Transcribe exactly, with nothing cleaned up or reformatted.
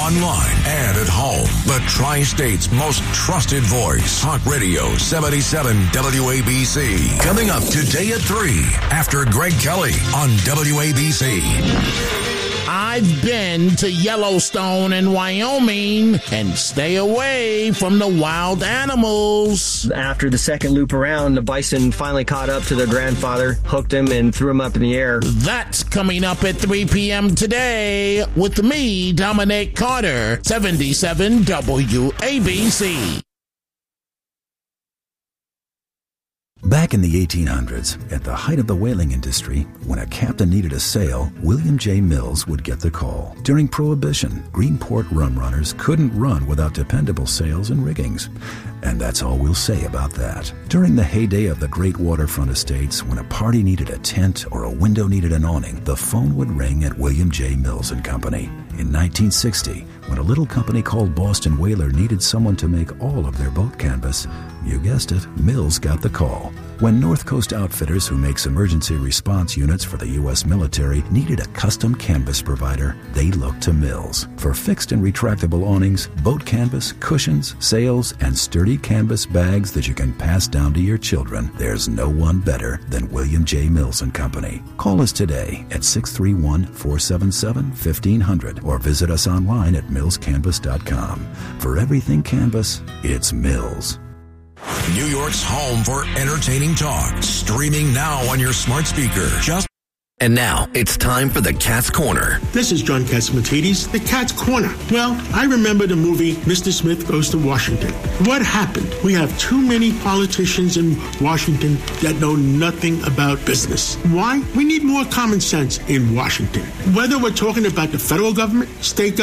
online and at home. The Tri-State's most trusted voice. Talk Radio seventy-seven W A B C. Coming up today at three after Greg Kelly on W A B C. I've been to Yellowstone in Wyoming, and stay away from the wild animals. After the second loop around, the bison finally caught up to their grandfather, hooked him, and threw him up in the air. That's coming up at three p.m. today with me, Dominic Carter, seventy-seven W A B C. Back in the eighteen hundreds, at the height of the whaling industry, when a captain needed a sail, William J. Mills would get the call. During Prohibition, Greenport rum runners couldn't run without dependable sails and riggings. And that's all we'll say about that. During the heyday of the great waterfront estates, when a party needed a tent or a window needed an awning, the phone would ring at William J. Mills and Company. In nineteen sixty, when a little company called Boston Whaler needed someone to make all of their boat canvas, you guessed it, Mills got the call. When North Coast Outfitters, who makes emergency response units for the U S military, needed a custom canvas provider, they looked to Mills. For fixed and retractable awnings, boat canvas, cushions, sails, and sturdy canvas bags that you can pass down to your children, there's no one better than William J. Mills and Company. Call us today at six three one, four seven seven, fifteen hundred or visit us online at mills canvas dot com. For everything canvas, it's Mills. New York's home for entertaining talk. Streaming now on your smart speaker. Just And now, it's time for the Cat's Corner. This is John Catsimatidis, the Cat's Corner. Well, I remember the movie Mister Smith Goes to Washington. What happened? We have too many politicians in Washington that know nothing about business. Why? We need more common sense in Washington. Whether we're talking about the federal government, state government,